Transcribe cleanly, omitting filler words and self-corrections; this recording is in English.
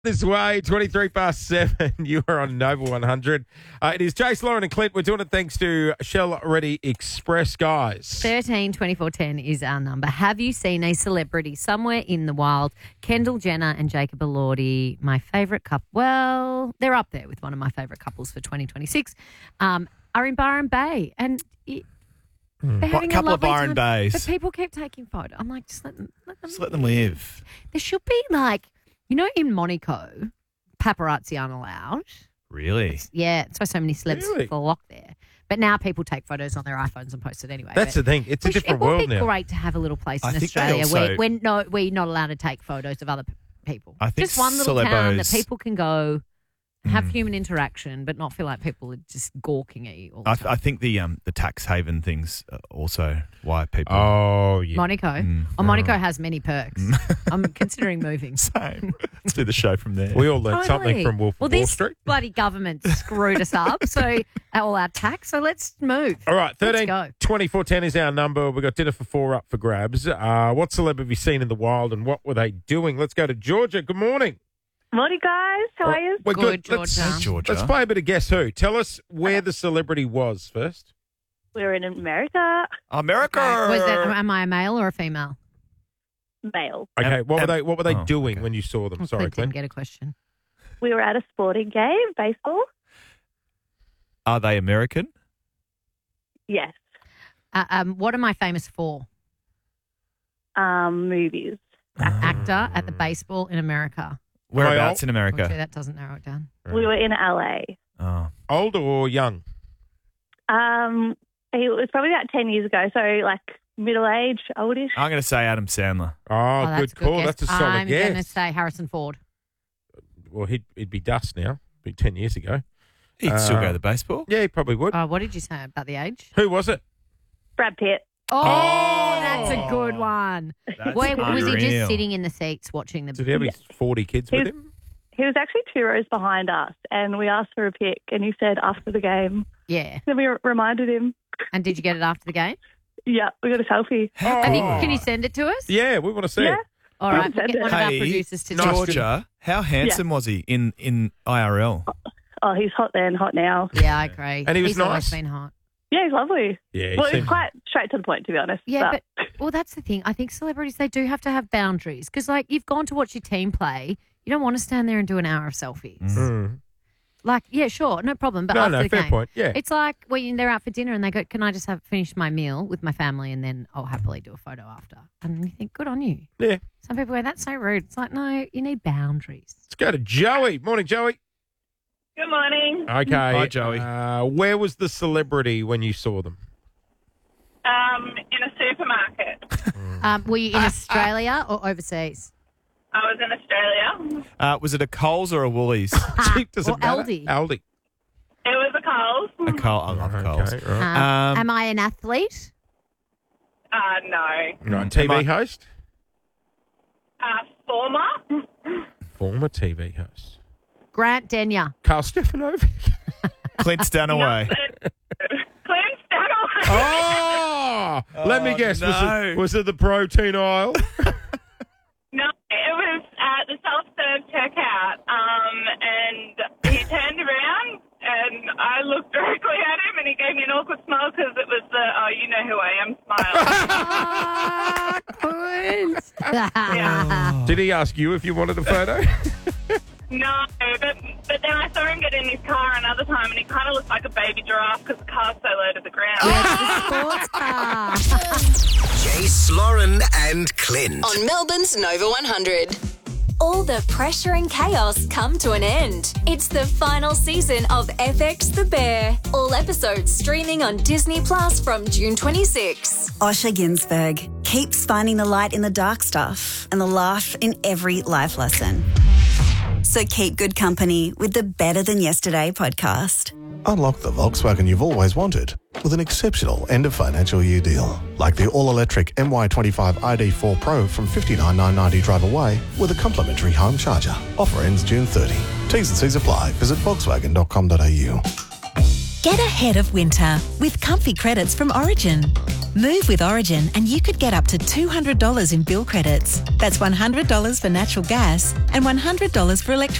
This way, 23 past 7. You are on Nova 100. It is Jace, Lauren and Clint. We're doing it thanks to Shell Ready Express, guys. 13 24 10 is our number. Have you seen a celebrity somewhere in the wild? Kendall Jenner and Jacob Elordi, my favourite couple. Well, they're up there with one of my favourite couples for 2026. Are in Byron Bay. And they're having a couple of lovely Byron time. Bays. But people keep taking photos. I'm like, just let them live. There should be like, you know, in Monaco, paparazzi aren't allowed. Really? Yeah, that's why so many celebs Really? flock there. But now people take photos on their iPhones and post it anyway. That's the thing. It's a different It would world be now. great to have a little place I in think they Australia also- where we're not allowed to take photos of other people. I think just one little town that celebos- people can go, have human interaction, but not feel like people are just gawking at you all the I time. think the tax haven things also why people. Oh, yeah. Monaco. Monaco has many perks. I'm considering moving. Same. Let's do the show from there. We all learned something Totally. from Wolf Well, of Wall this Street. bloody government screwed us up, so all our tax. So let's move. All right, Let's 13 go. 24 10 is our number. We've got dinner for 4 up for grabs. What celeb have you seen in the wild and what were they doing? Let's go to Georgia. Good morning. Morning, guys. How are you? We're Good, good. Let's, Georgia. Hey, Georgia. let's play a bit of Guess Who. Tell us where the celebrity was first. We're in America. America. Was that, am I a male or a female? Male. Okay, what were they oh, doing okay. when you saw them? Well, Sorry, Clint didn't Clint. get a question. We were at a sporting game, baseball. Are they American? Yes. What am I famous for? Movies. Actor at the baseball in America. Whereabouts in Okay, America? that doesn't narrow it down. We were in LA. Oh. Old or young? It was probably about 10 years ago, so like middle-aged, oldish. I'm going to say Adam Sandler. Oh, that's good call. guess. That's a solid I'm guess. going to say Harrison Ford. Well, he'd be dust now. Be 10 years ago. He'd still go to baseball. Yeah, he probably would. What did you say about the age? Who was it? Brad Pitt. Oh, that's a good one. That's Wait, was he unreal. just sitting in the seats watching the? Did he have his 40 kids with him? He was actually 2 rows behind us, and we asked for a pic, and he said after the game. Yeah. Then we reminded him, And did you get it after the game? yeah, we got a selfie. Can you send it to us? Yeah, we want to see Yeah. it. All right. Send Get it. one of our Hey, producers to nice. do it. Georgia, how handsome was he in IRL? Oh, he's hot then, hot now. Yeah, I agree. And he was He's always nice? been hot. Yeah, he's lovely. Yeah, he Well, he's seemed- quite straight to the point, to be honest. Yeah, but that's the thing. I think celebrities, they do have to have boundaries because, like, you've gone to watch your team play. You don't want to stand there and do an hour of selfies. Mm. Like, yeah, sure, no problem. But No, after no, the fair game, point. Yeah. it's like when they're out for dinner and they go, "Can I just finish my meal with my family and then I'll happily do a photo after?" And you think, "Good on you." Yeah. Some people go, "That's so rude." It's like, no, you need boundaries. Let's go to Joey. Morning, Joey. Good morning. Okay. Hi, Joey. Where was the celebrity when you saw them? In a supermarket. Were you in Australia or overseas? I was in Australia. Was it a Coles or a Woolies? Cheap doesn't or matter. Aldi. Aldi. It was a Coles. A Coles. I love Coles. Okay, right. Am I an athlete? No. Right, TV host? Former. Former TV host. Grant Denyer. Carl Stefanovic. Clint Stanaway. Clint Stanaway. Oh! Let me guess. no. Was it the protein aisle? No, it was at the self-serve checkout. And he turned around and I looked directly at him and he gave me an awkward smile because it was the, oh, you know who I am smile. Clint. Did he ask you if you wanted a photo? No, but then I saw him get in his car another time and he kind of looked like a baby giraffe because the car's so low to the ground. Sports car. Jace, Lauren and Clint. On Melbourne's Nova 100. All the pressure and chaos come to an end. It's the final season of FX The Bear. All episodes streaming on Disney Plus from June 26. Osher Ginsberg keeps finding the light in the dark stuff and the laugh in every life lesson. So keep good company with the Better Than Yesterday podcast. Unlock the Volkswagen you've always wanted with an exceptional end of financial year deal. Like the all-electric MY25 ID4 Pro from $59,990 drive away with a complimentary home charger. Offer ends June 30. T's and C's apply. Visit Volkswagen.com.au. Get ahead of winter with comfy credits from Origin. Move with Origin and you could get up to $200 in bill credits. That's $100 for natural gas and $100 for electricity.